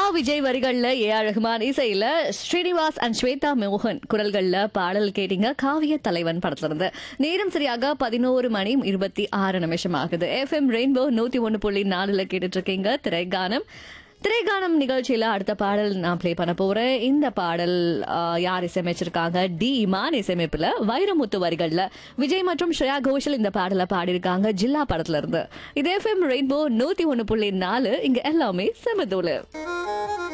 விஜய் வரிகள்ல ஏ.ஆர். ரஹ்மான் இசையில ஸ்ரீனிவாஸ் அண்ட் ஸ்வேதா மோகன் குரல்கள்ல பாடல் கேட்டீங்க. காவிய தலைவன் படத்துல இருந்து. நேரம் சரியாக 11:26 ஆகுது. FM ரெயின்போ 101.4 கேட்டுட்டு இருக்கீங்க. திரைகானம் நிகழ்ச்சியில அடுத்த பாடல் நான் பிளே பண்ண போறேன். இந்த பாடல் யார் இசையமைச்சிருக்காங்க? டி இமான் இசையமைப்புல வைரமுத்து வரிகள்ல விஜய் மற்றும் ஸ்ரேயா கோஷல் இந்த பாடலை பாடியிருக்காங்க. ஜில்லா படத்துல இருந்து. இது FM ரெயின்போ 101.4. இங்க எல்லாமே செமதூளு.